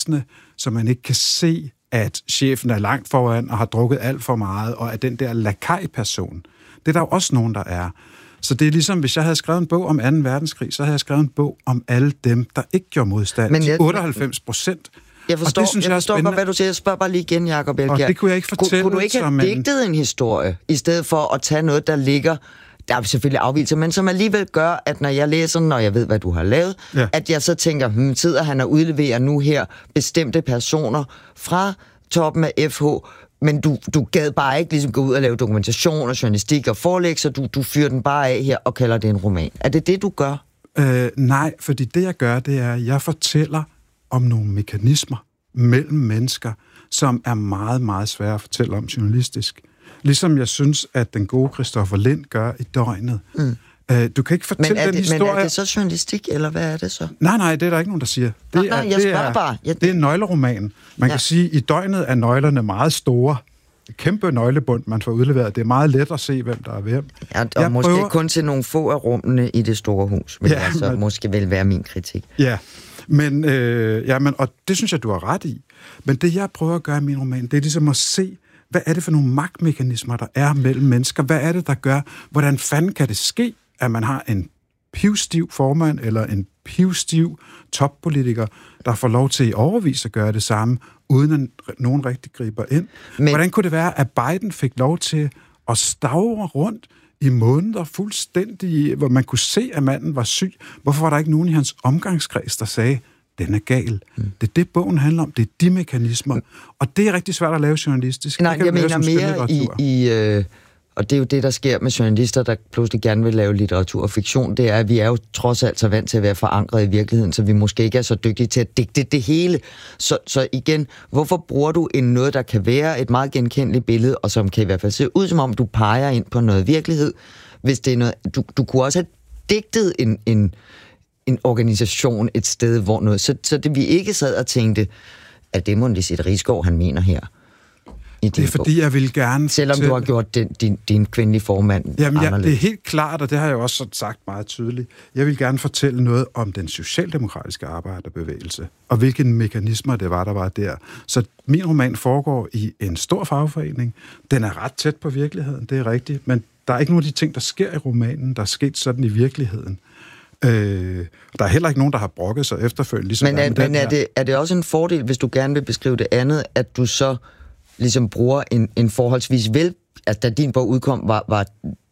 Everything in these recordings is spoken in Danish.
stressende, så man ikke kan se, at chefen er langt foran og har drukket alt for meget, og er den der lakaj-person. Det er der jo også nogen, der er. Så det er ligesom, hvis jeg havde skrevet en bog om 2. verdenskrig, så havde jeg skrevet en bog om alle dem, der ikke gjorde modstand. Men 98%. Jeg forstår godt, hvad du siger. Jeg spørger bare lige igen, Jacob Elkjær. Og det kunne jeg ikke fortælle. Kunne du ikke have digtet en historie, i stedet for at tage noget, der ligger... Der er selvfølgelig afvigelser, men som alligevel gør, at når jeg læser den, og jeg ved, hvad du har lavet, at jeg så tænker, sidder han og udleverer nu her bestemte personer fra toppen af FH, men du gad bare ikke ligesom gå ud og lave dokumentation og journalistik og forelæg, så du fyrer den bare af her og kalder det en roman. Er det det, du gør? Nej, fordi det, jeg gør, det er, at jeg fortæller om nogle mekanismer mellem mennesker, som er meget, meget svære at fortælle om journalistisk. Ligesom jeg synes, at den gode Christoffer Lind gør i Døgnet. Du kan ikke fortælle den historie... Men er det så journalistik, eller hvad er det så? Nej, det er der ikke nogen, der siger. Jeg spørger bare. Det er en nøgleroman. Man kan sige, at i Døgnet er nøglerne meget store. Kæmpe nøglebund, man får udleveret. Det er meget let at se, hvem der er hvem. Ja, og måske kun til nogle få af rummene i det store hus, men altså måske vil være min kritik. Ja, men og det synes jeg, du har ret i. Men det, jeg prøver at gøre i min roman, det er ligesom at se, hvad er det for nogle magtmekanismer, der er mellem mennesker? Hvad er det, der gør? Hvordan fanden kan det ske, at man har en pivstiv formand eller en pivstiv toppolitiker, der får lov til i overvis at gøre det samme, uden at nogen rigtig griber ind? Hvordan kunne det være, at Biden fik lov til at stavre rundt i måneder fuldstændig, hvor man kunne se, at manden var syg? Hvorfor var der ikke nogen i hans omgangskreds, der sagde, den er gal. Det er det, bogen handler om. Det er de mekanismer. Og det er rigtig svært at lave journalistisk. Nej, jeg mener mere og det er jo det, der sker med journalister, der pludselig gerne vil lave litteratur og fiktion, det er, at vi er jo trods alt så vant til at være forankret i virkeligheden, så vi måske ikke er så dygtige til at digte det hele. Så igen, hvorfor bruger du noget, der kan være et meget genkendeligt billede, og som kan i hvert fald se ud, som om du peger ind på noget virkelighed, hvis det er noget... Du kunne også have digtet en organisation et sted, hvor noget... Så det vi ikke sad og tænkte, at det må Lisette Risgaard, han mener her. Det er fordi, jeg vil gerne... Selvom du har gjort din kvindelige formand anderledes. Det er helt klart, og det har jeg også sagt meget tydeligt. Jeg vil gerne fortælle noget om den socialdemokratiske arbejderbevægelse, og hvilke mekanismer det var, der var der. Så min roman foregår i en stor fagforening. Den er ret tæt på virkeligheden, det er rigtigt, men der er ikke nogen af de ting, der sker i romanen, der er sket sådan i virkeligheden. Der er heller ikke nogen, der har brokket sig efterfølgende. Ligesom men er det også en fordel, hvis du gerne vil beskrive det andet, at du så ligesom bruger en forholdsvis altså da din bog udkom, var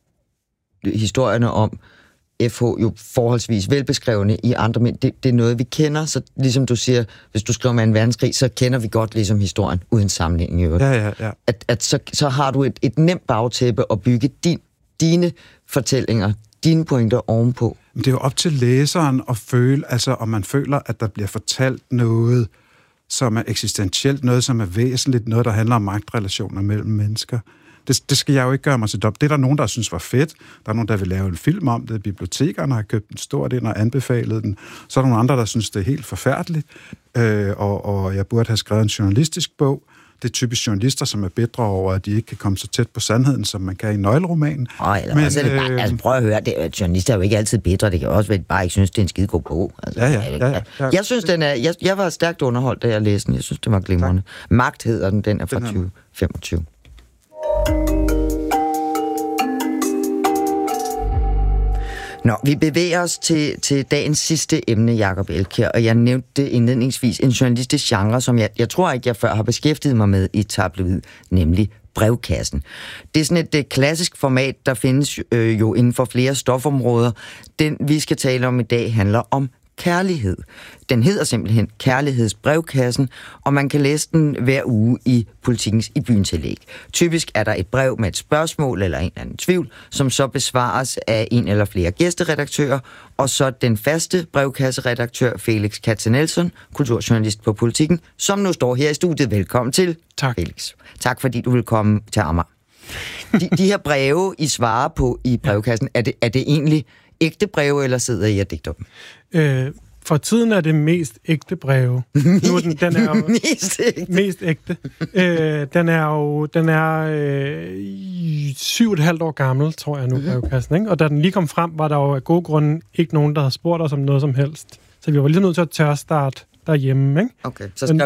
historierne om FH jo forholdsvis velbeskrevne i andre, men det er noget, vi kender, så ligesom du siger, hvis du skriver om 2. verdenskrig, så kender vi godt ligesom historien, uden sammenligning i øvrigt. Ja. At så har du et nemt bagtæppe at bygge dine fortællinger, dine pointer ovenpå. Men det er jo op til læseren at føle, altså om man føler, at der bliver fortalt noget, som er eksistentielt, noget, som er væsentligt, noget, der handler om magtrelationer mellem mennesker. Det skal jeg jo ikke gøre mig til dom. Det er der nogen, der synes var fedt. Der er nogen, der vil lave en film om det. Bibliotekerne har købt den stort ind og anbefalet den. Så er der nogle andre, der synes, det er helt forfærdeligt. Og jeg burde have skrevet en journalistisk bog. Det er typisk journalister, som er bedre over, at de ikke kan komme så tæt på sandheden, som man kan i nøgleromanen. Prøv at høre, journalister er jo ikke altid bedre. Det kan også være, at de bare ikke synes, det er en skide god bog. Altså, ja. Jeg synes, jeg var stærkt underholdt, da jeg læste den. Jeg synes, det var glimrende. Magt hedder den er fra 2025. Nå, vi bevæger os til dagens sidste emne, Jacob Elkjær, og jeg nævnte det indledningsvis, en journalistisk genre, som jeg tror ikke, jeg før har beskæftiget mig med i tabloid, nemlig brevkassen. Det er sådan et klassisk format, der findes jo inden for flere stofområder. Den, vi skal tale om i dag, handler om kærlighed. Den hedder simpelthen Kærlighedsbrevkassen, og man kan læse den hver uge i Politikens i byens tillæg. Typisk er der et brev med et spørgsmål eller en eller anden tvivl, som så besvares af en eller flere gæsteredaktører, og så den faste brevkasseredaktør Felix Katzenelson, kulturjournalist på Politiken, som nu står her i studiet. Velkommen til, tak. Felix. Tak fordi du vil komme til Amager. De her breve, I svarer på i brevkassen, er det egentlig ægte breve, eller sidder I og digter dem? For tiden er det mest ægte breve. Nu den er jo mest ægte. Den er 7,5 år gammel, tror jeg nu, brevkassen, ikke? Og da den lige kom frem, var der jo af gode grunde ikke nogen, der havde spurgt os om noget som helst. Så vi var lige nødt til at tørstarte derhjemme, ikke? Okay, så